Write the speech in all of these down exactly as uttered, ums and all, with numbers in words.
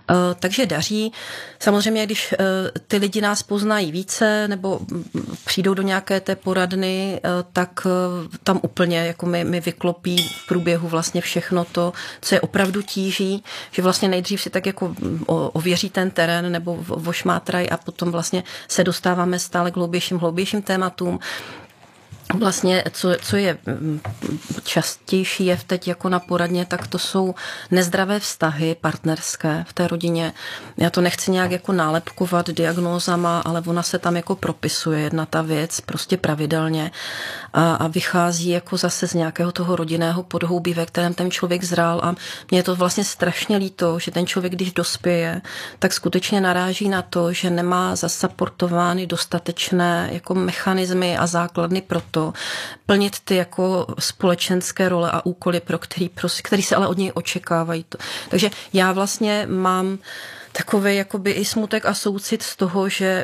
Takže daří. Samozřejmě, když ty lidi nás poznají více nebo přijdou do nějaké té poradny, tak tam úplně jako mi, mi vyklopí v průběhu vlastně všechno to, co je opravdu tíží, že vlastně nejdřív si tak jako ověří ten terén nebo vošmátraj a potom vlastně se dostáváme stále k hloubějším, hloubějším tématům. Vlastně, co, co je častější je teď jako na poradně, tak to jsou nezdravé vztahy partnerské v té rodině. Já to nechci nějak jako nálepkovat diagnózama, ale ona se tam jako propisuje jedna ta věc prostě pravidelně a, a vychází jako zase z nějakého toho rodinného podhoubí, ve kterém ten člověk zrál a mně je to vlastně strašně líto, že ten člověk, když dospěje, tak skutečně naráží na to, že nemá zasaportovány dostatečné jako mechanismy a základny pro to, plnit ty jako společenské role a úkoly, pro který, pro, který se ale od něj očekávají. Takže já vlastně mám takový jakoby i smutek a soucit z toho, že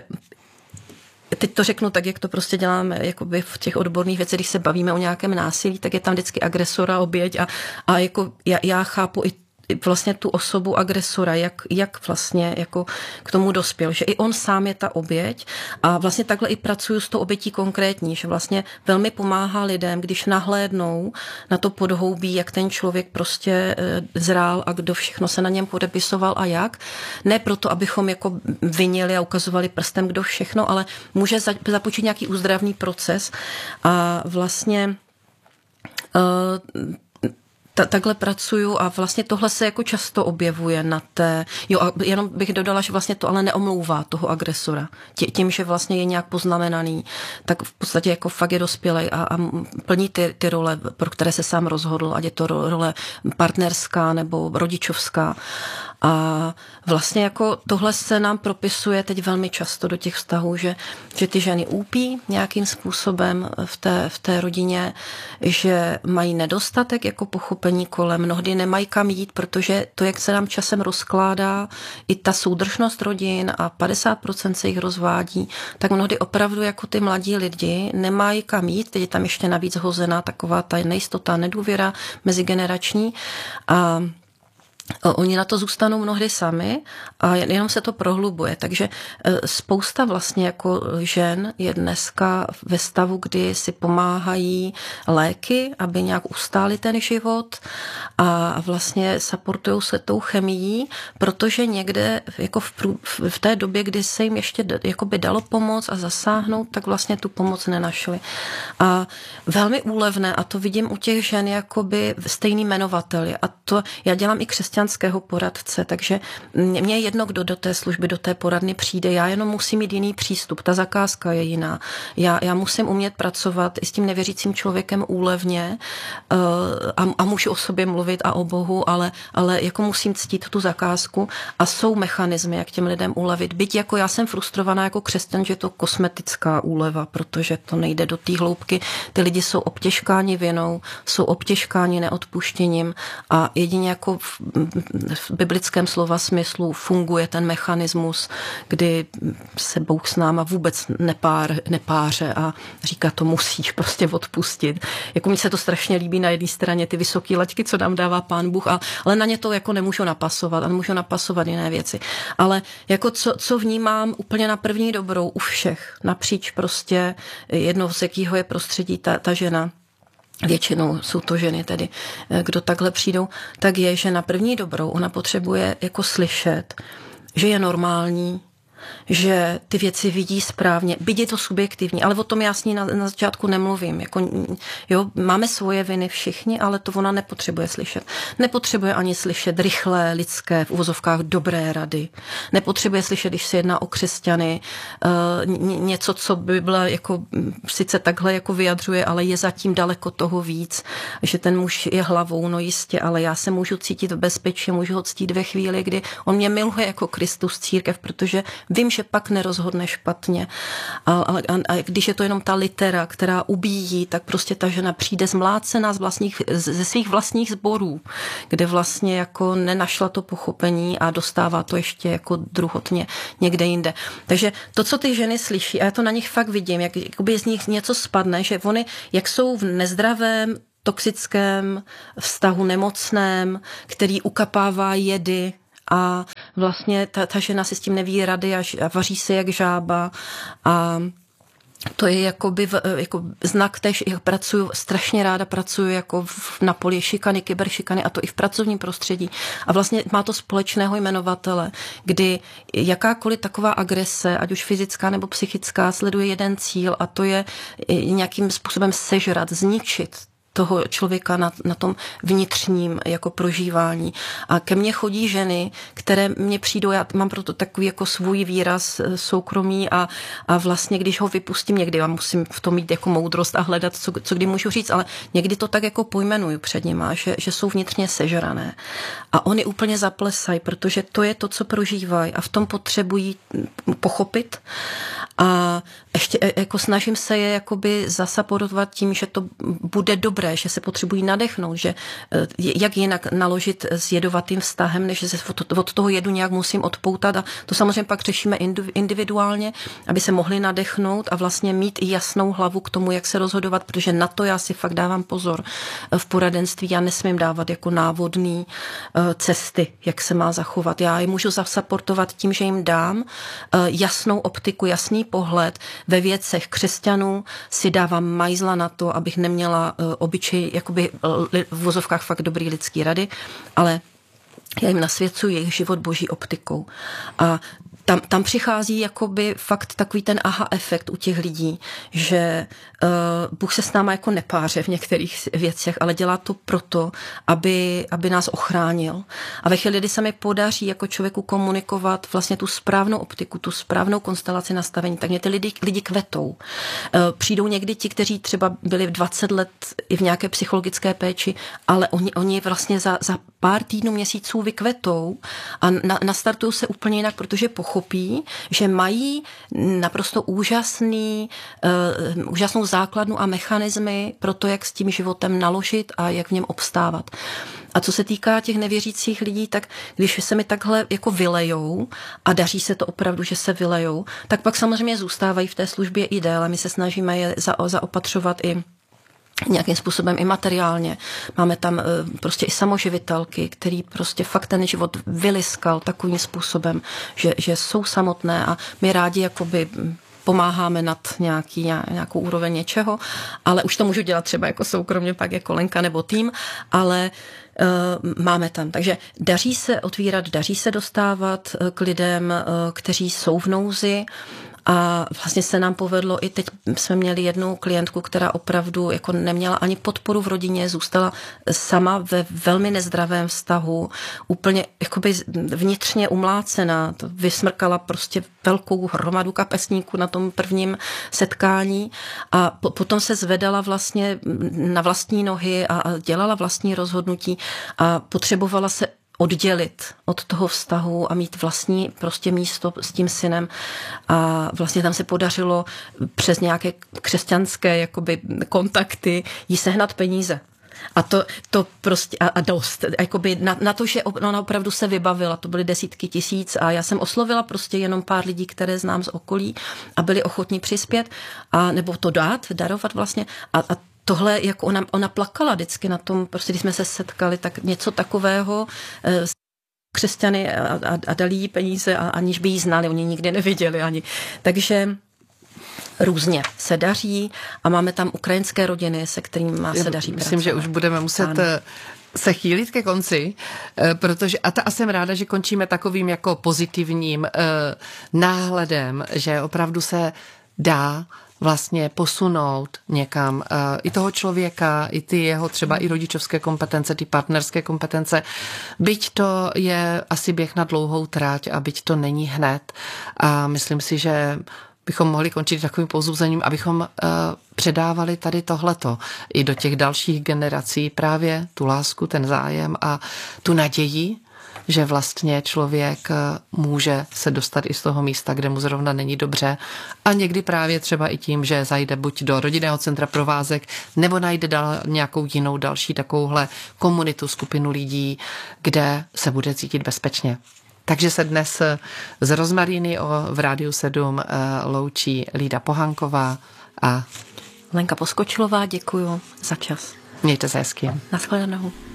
teď to řeknu tak, jak to prostě děláme jakoby v těch odborných věcech, když se bavíme o nějakém násilí, tak je tam vždycky agresora, oběť a, a jako já, já chápu i vlastně tu osobu agresora, jak, jak vlastně jako k tomu dospěl, že i on sám je ta oběť a vlastně takhle i pracuju s tou obětí konkrétní, že vlastně velmi pomáhá lidem, když nahlédnou na to podhoubí, jak ten člověk prostě zrál a kdo všechno se na něm podepisoval a jak. Ne proto, abychom jako vinili a ukazovali prstem, kdo všechno, ale může započít nějaký úzdravný proces a vlastně uh, Ta, takhle pracuju a vlastně tohle se jako často objevuje na té, jo a jenom bych dodala, že vlastně to ale neomlouvá toho agresora. Tě, tím, že vlastně je nějak poznamenaný, tak v podstatě jako fakt je dospělej a, a plní ty, ty role, pro které se sám rozhodl, ať je to role partnerská nebo rodičovská. A vlastně jako tohle se nám propisuje teď velmi často do těch vztahů, že, že ty ženy úpí nějakým způsobem v té, v té rodině, že mají nedostatek jako pochopení kolem, mnohdy nemají kam jít, protože to, jak se nám časem rozkládá i ta soudržnost rodin a padesát procent se jich rozvádí, tak mnohdy opravdu jako ty mladí lidi nemají kam jít, teď je tam ještě navíc hozená taková ta nejistota, nedůvěra mezigenerační a oni na to zůstanou mnohdy sami a jenom se to prohlubuje. Takže spousta vlastně jako žen je dneska ve stavu, kdy si pomáhají léky, aby nějak ustáli ten život a vlastně supportujou se tou chemií, protože někde jako v, prů, v té době, kdy se jim ještě jakoby dalo pomoc a zasáhnout, tak vlastně tu pomoc nenašli. A velmi úlevné, a to vidím u těch žen jakoby stejný jmenovatel. A to já dělám i křesťanské křesťanského poradce, takže mě je jedno, kdo do té služby, do té poradny přijde, já jenom musím mít jiný přístup, ta zakázka je jiná. Já, já musím umět pracovat i s tím nevěřícím člověkem úlevně uh, a, a můžu o sobě mluvit a o Bohu, ale, ale jako musím ctít tu zakázku a jsou mechanismy, jak těm lidem ulevit. Byť jako já jsem frustrovaná jako křesťan, že je to kosmetická úleva, protože to nejde do té hloubky. Ty lidi jsou obtěžkáni vinou, jsou obtěžkáni neodpuštěním a jedině jako v, v biblickém slova smyslu funguje ten mechanismus, kdy se Bůh s náma vůbec nepár, nepáře a říká, to musíš prostě odpustit. Jako mi se to strašně líbí na jedné straně ty vysoké laťky, co nám dává Pán Bůh, a, ale na ně to jako nemůžu napasovat a nemůžu napasovat jiné věci. Ale jako co, co vnímám úplně na první dobrou u všech, napříč prostě jedno, z jakého je prostředí ta, ta žena, většinou jsou to ženy tedy, kdo takhle přijdou, tak je, že na první dobrou ona potřebuje jako slyšet, že je normální, že ty věci vidí správně, byť je to subjektivní, ale o tom já s ní na, na začátku nemluvím. Jako, jo, máme svoje viny všichni, ale to ona nepotřebuje slyšet. Nepotřebuje ani slyšet rychlé, lidské, v uvozovkách dobré rady. Nepotřebuje slyšet, když se jedná o křesťany, uh, něco, co by byla jako, sice takhle jako vyjadřuje, ale je zatím daleko toho víc, že ten muž je hlavou, no jistě, ale já se můžu cítit v bezpečí, můžu ho ctít ve chvíli, kdy on mě miluje jako Kristus církev, protože vím, že pak nerozhodne špatně. A, a, a když je to jenom ta litera, která ubíjí, tak prostě ta žena přijde zmlácená z vlastních, ze svých vlastních sborů, kde vlastně jako nenašla to pochopení a dostává to ještě jako druhotně někde jinde. Takže to, co ty ženy slyší, a já to na nich fakt vidím, jak jakoby z nich něco spadne, že oni, jak jsou v nezdravém, toxickém vztahu nemocném, který ukapává jedy, a vlastně ta, ta žena si s tím neví rady a, a vaří se jak žába a to je jakoby, jako znak tež, jak pracuju, strašně ráda pracuju jako v, na poli šikany, kyberšikany a to i v pracovním prostředí. A vlastně má to společného jmenovatele, kdy jakákoliv taková agrese, ať už fyzická nebo psychická, sleduje jeden cíl a to je nějakým způsobem sežrat, zničit toho člověka na, na tom vnitřním jako prožívání. A ke mně chodí ženy, které mně přijdou, já mám proto takový jako svůj výraz soukromí a, a vlastně, když ho vypustím někdy, já musím v tom mít jako moudrost a hledat, co, co kdy můžu říct, ale někdy to tak jako pojmenuju před nima, že, že jsou vnitřně sežrané. A oni úplně zaplesají, protože to je to, co prožívají a v tom potřebují pochopit. A ještě jako snažím se je jakoby zasaporovat tím, že to bude dobré, že se potřebují nadechnout, že jak jinak naložit s jedovatým vztahem, než se od toho jedu nějak musím odpoutat a to samozřejmě pak řešíme individuálně, aby se mohli nadechnout a vlastně mít i jasnou hlavu k tomu, jak se rozhodovat, protože na to já si fakt dávám pozor v poradenství, já nesmím dávat jako návodný cesty, jak se má zachovat. Já je můžu zasaportovat tím, že jim dám jasnou optiku, jasný pohled. Ve věcech křesťanů si dávám majzla na to, abych neměla uh, obyčej, jakoby v vozovkách fakt dobrý lidský rady, ale já jim nasvěcuji jejich život boží optikou. A tam, tam přichází jakoby fakt takový ten aha efekt u těch lidí, že uh, Bůh se s náma jako nepáře v některých věcech, ale dělá to proto, aby, aby nás ochránil. A ve chvíli, kdy se mi podaří jako člověku komunikovat vlastně tu správnou optiku, tu správnou konstelaci nastavení, tak mě ty lidi, lidi kvetou. Uh, přijdou někdy ti, kteří třeba byli dvacet let i v nějaké psychologické péči, ale oni, oni vlastně za, za pár týdnů, měsíců vykvetou a na, nastartují se úplně jinak, protože pochopí, že mají naprosto úžasný, uh, úžasnou základnu a mechanismy pro to, jak s tím životem naložit a jak v něm obstávat. A co se týká těch nevěřících lidí, tak když se mi takhle jako vylejou a daří se to opravdu, že se vylejou, tak pak samozřejmě zůstávají v té službě i déle. My se snažíme je za, zaopatřovat i nějakým způsobem i materiálně. Máme tam prostě i samoživitelky, který prostě fakt ten život vyliskal takovým způsobem, že, že jsou samotné a my rádi jakoby pomáháme nad nějaký, nějakou úroveň něčeho, ale už to můžu dělat třeba jako soukromně, pak jako Lenka nebo tým, ale uh, máme tam. Takže daří se otvírat, daří se dostávat k lidem, uh, kteří jsou v nouzi. A vlastně se nám povedlo, i teď jsme měli jednu klientku, která opravdu jako neměla ani podporu v rodině, zůstala sama ve velmi nezdravém vztahu, úplně jakoby vnitřně umlácená, to vysmrkala prostě velkou hromadu kapesníků na tom prvním setkání a po, potom se zvedala vlastně na vlastní nohy a, a dělala vlastní rozhodnutí a potřebovala se oddělit od toho vztahu a mít vlastní prostě místo s tím synem. A vlastně tam se podařilo přes nějaké křesťanské jakoby kontakty jí sehnat peníze. A to, to prostě, a, a dost, jakoby na, na to, že ona opravdu se vybavila, to byly desítky tisíc a já jsem oslovila prostě jenom pár lidí, které znám z okolí a byli ochotní přispět a nebo to dát, darovat vlastně a, a tohle, jak ona, ona plakala vždycky na tom, prostě když jsme se setkali, tak něco takového s křesťany a, a, a dali jí peníze, a, aniž by jí znali, oni nikdy neviděli ani. Takže různě se daří a máme tam ukrajinské rodiny, se kterými se daří Myslím, pracovat. že už budeme muset ano. se chýlit ke konci, protože a, ta, a jsem ráda, že končíme takovým jako pozitivním uh, náhledem, že opravdu se dá vlastně posunout někam uh, i toho člověka, i ty jeho třeba i rodičovské kompetence, ty partnerské kompetence. Byť to je asi běh na dlouhou tráť a byť to není hned. A myslím si, že bychom mohli končit takovým povzbuzením, abychom uh, předávali tady tohleto i do těch dalších generací právě tu lásku, ten zájem a tu naději, že vlastně člověk může se dostat i z toho místa, kde mu zrovna není dobře a někdy právě třeba i tím, že zajde buď do rodinného centra provázek nebo najde dal nějakou jinou další takovouhle komunitu, skupinu lidí, kde se bude cítit bezpečně. Takže se dnes z Rozmaríny v Rádiu sedm loučí Lída Pohanková a Lenka Poskočilová, děkuju za čas. Mějte se hezky. Naschledanou.